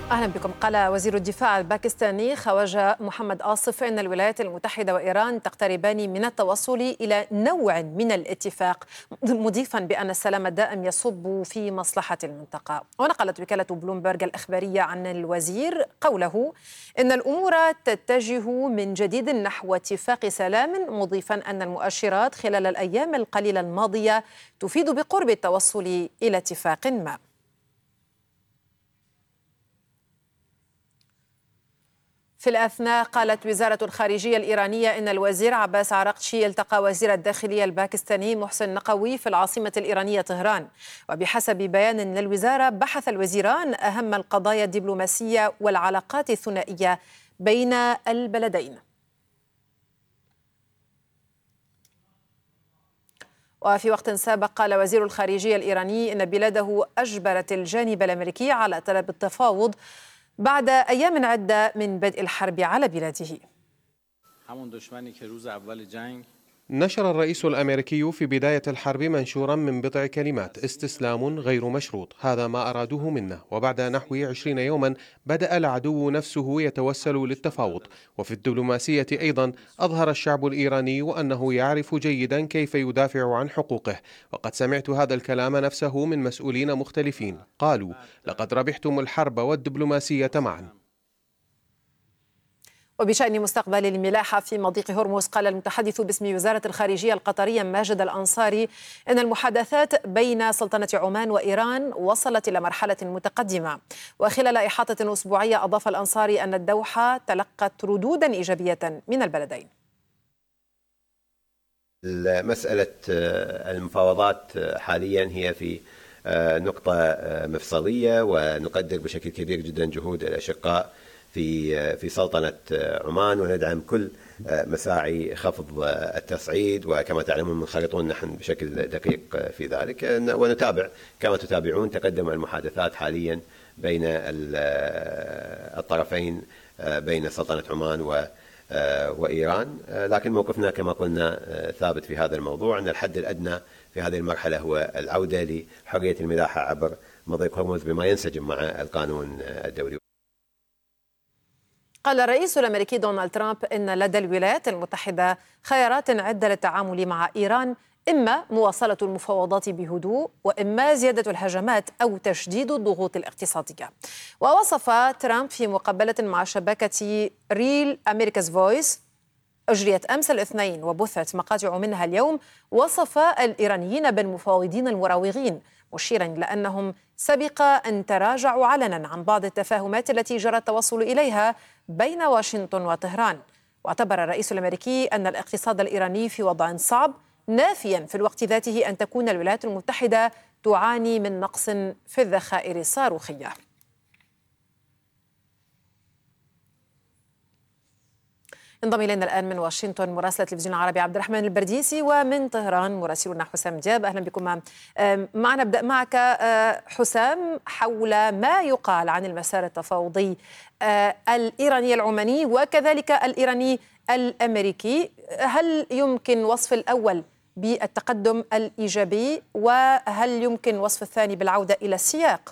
أهلا بكم. قال وزير الدفاع الباكستاني خواجة محمد آصف إن الولايات المتحدة وإيران تقتربان من التوصل إلى نوع من الاتفاق، مضيفا بأن السلام الدائم يصب في مصلحة المنطقة. ونقلت وكالة بلومبرغ الإخبارية عن الوزير قوله إن الأمور تتجه من جديد نحو اتفاق سلام، مضيفا أن المؤشرات خلال الأيام القليلة الماضية تفيد بقرب التوصل إلى اتفاق ما. في الأثناء قالت وزارة الخارجية الإيرانية إن الوزير عباس عراقشي التقى وزير الداخلية الباكستاني محسن نقوي في العاصمة الإيرانية طهران. وبحسب بيان للوزارة بحث الوزيران أهم القضايا الدبلوماسية والعلاقات الثنائية بين البلدين. وفي وقت سابق قال وزير الخارجية الإيراني إن بلاده أجبرت الجانب الأمريكي على طلب التفاوض بعد أيام عدة من بدء الحرب على بلاده. نشر الرئيس الأمريكي في بداية الحرب منشورا من بضع كلمات: استسلام غير مشروط، هذا ما أرادوه منا. وبعد نحو 20 يوما بدأ العدو نفسه يتوسل للتفاوض. وفي الدبلوماسية أيضا أظهر الشعب الإيراني أنه يعرف جيدا كيف يدافع عن حقوقه. وقد سمعت هذا الكلام نفسه من مسؤولين مختلفين قالوا: لقد ربحتم الحرب والدبلوماسية معا. وبشأن مستقبل الملاحة في مضيق هرمز قال المتحدث باسم وزارة الخارجية القطرية ماجد الأنصاري إن المحادثات بين سلطنة عمان وإيران وصلت إلى مرحلة متقدمة. وخلال إحاطة أسبوعية أضاف الأنصاري أن الدوحة تلقت ردودا إيجابية من البلدين. مسألة المفاوضات حاليا هي في نقطة مفصلية، ونقدر بشكل كبير جدا جهود الأشقاء في سلطنة عمان، وندعم كل مساعي خفض التصعيد، وكما تعلمون منخرطون نحن بشكل دقيق في ذلك، ونتابع كما تتابعون تقدم المحادثات حاليا بين الطرفين، بين سلطنة عمان وإيران. لكن موقفنا كما قلنا ثابت في هذا الموضوع، أن الحد الأدنى في هذه المرحلة هو العودة لحرية الملاحة عبر مضيق هرمز بما ينسجم مع القانون الدولي. قال الرئيس الأمريكي دونالد ترامب إن لدى الولايات المتحدة خيارات عدة للتعامل مع إيران، إما مواصلة المفاوضات بهدوء، وإما زيادة الهجمات أو تشديد الضغوط الاقتصادية. ووصف ترامب في مقابلة مع شبكة ريل أمريكا's فويس أجريت أمس الاثنين وبثت مقاطع منها اليوم، وصف الإيرانيين بالمفاوضين المراوغين، مشيرا إلى أنهم سبق أن تراجعوا علنا عن بعض التفاهمات التي جرى التوصل إليها بين واشنطن وطهران. واعتبر الرئيس الأمريكي أن الاقتصاد الإيراني في وضع صعب، نافيا في الوقت ذاته أن تكون الولايات المتحدة تعاني من نقص في الذخائر الصاروخية. انضم إلينا الآن من واشنطن مراسل التلفزيون العربي عبد الرحمن البرديسي، ومن طهران مراسلنا حسام دياب. أهلا بكم معنا. نبدأ معك حسام حول ما يقال عن المسار التفاوضي الإيراني العماني وكذلك الإيراني الأمريكي. هل يمكن وصف الأول بالتقدم الإيجابي، وهل يمكن وصف الثاني بالعودة إلى السياق؟